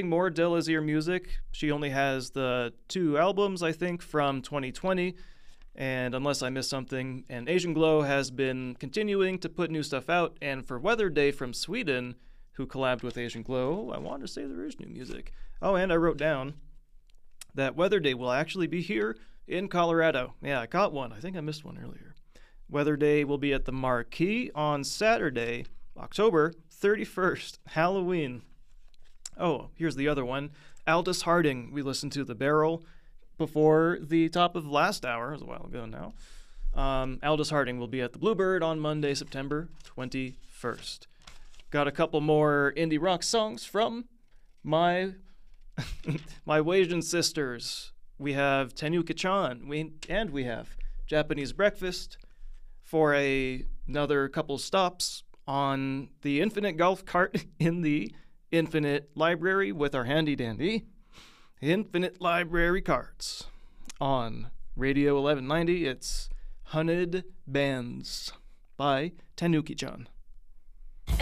more Delazier music. She only has the 2 albums, I think, from 2020. And unless I missed something, and Asian Glow has been continuing to put new stuff out. And for Weather Day from Sweden, who collabed with Asian Glow, I want to say there is new music. Oh, and I wrote down that Weather Day will actually be here in Colorado. Yeah, I caught one. I think I missed one earlier. Weather Day will be at the Marquee on Saturday, October 31st, Halloween. Oh, here's the other one. Aldous Harding. We listened to The Barrel before the top of last hour. It was a while ago now. Aldous Harding will be at the Bluebird on Monday, September 21st. Got a couple more indie rock songs from my my Wasian sisters. We have Tenuka-chan, and we have Japanese Breakfast for another couple stops on the Infinite Golf Cart in the Infinite Library with our handy-dandy Infinite Library cards. On Radio 1190, it's Hunted Bands by Tenuki-chan.